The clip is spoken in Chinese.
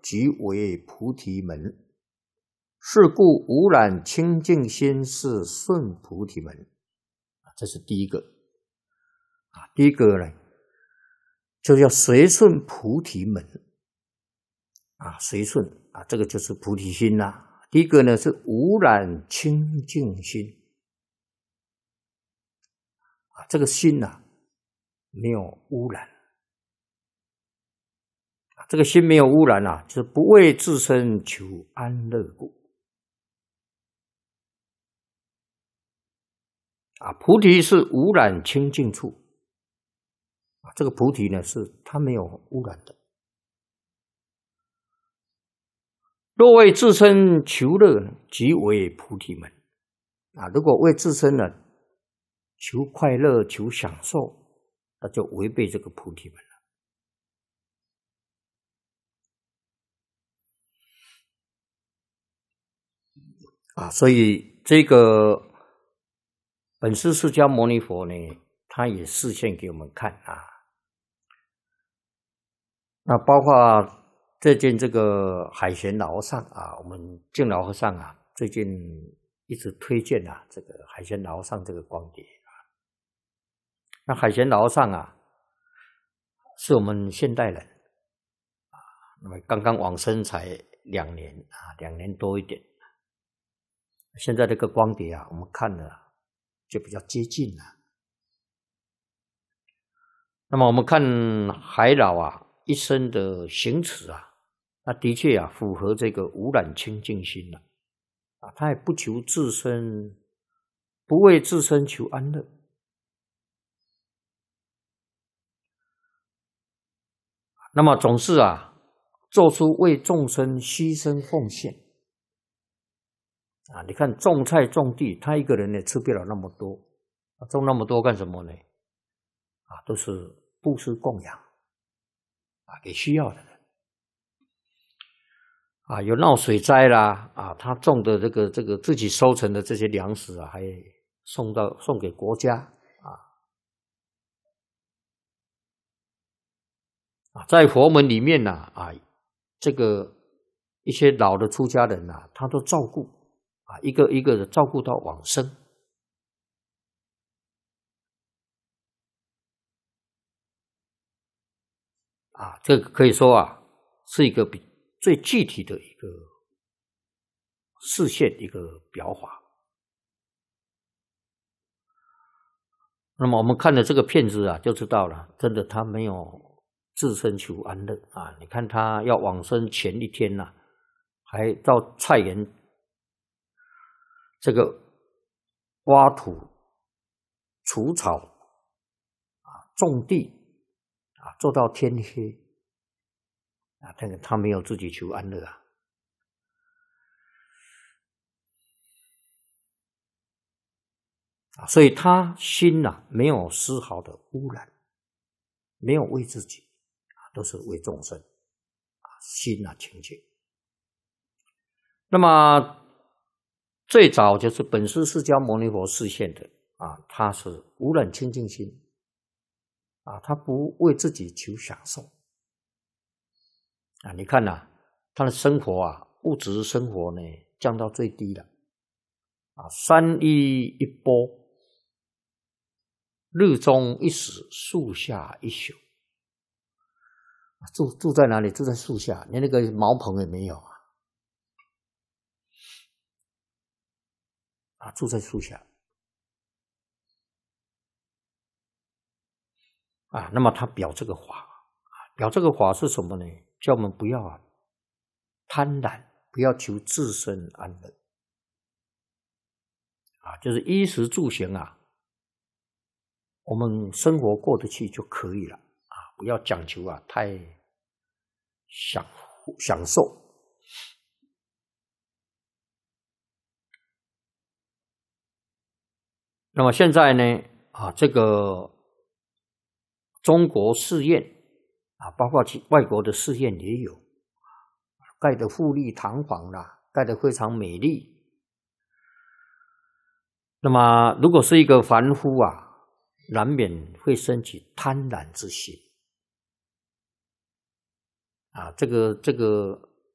即为菩提门。是故无染清净心是顺菩提门。这是第一个。第一个呢，就要随顺菩提门。随顺这个就是菩提心啦。第一个呢是无染清净心。这个心没有污染。这个心没有污染就是不为自身求安乐故。菩提是无染清净处。这个菩提呢是它没有污染的。若为自身求乐即为菩提门。如果为自身呢求快乐求享受，那就违背这个菩提门了。所以这个本师释迦牟尼佛呢，他也示现给我们看那包括最近这个海贤老和尚我们净老和尚最近一直推荐这个海贤老和尚这个光碟那海贤老和尚是我们现代人那么刚刚往生才2年2年多一点。现在这个光碟我们看了就比较接近了。那么我们看海老一生的行持那的确符合这个无染清净心他也不求自身，不为自身求安乐。那么总是做出为众生牺牲奉献你看种菜种地，他一个人也吃不了那么多，种那么多干什么呢？都是布施供养给需要的人有闹水灾啦他种的这个自己收成的这些粮食还送给国家在佛门里面这个一些老的出家人他都照顾一个一个的照顾到往生这个可以说是一个最具体的一个示现，一个表法。那么我们看了这个片子就知道了，真的他没有自身求安乐你看他要往生前一天还到菜园这个挖土除草种地做到天黑但是他没有自己求安乐所以他心没有丝毫的污染，没有为自己都是为众生心清净。那么最早就是本师释迦牟尼佛示现的他是无染清净心他不为自己求享受你看他的生活物质生活呢降到最低了3衣1钵，日中1时，树下1宿。住在哪里？住在树下，连那个茅棚也没有住在树下那么他表这个法表这个法是什么呢？叫我们不要贪婪，不要求自身安乐就是衣食住行我们生活过得去就可以了不要讲求太享受。那么现在呢这个中国寺院包括外国的寺院也有盖得富丽堂皇盖得非常美丽。那么如果是一个凡夫难免会升起贪婪之心这个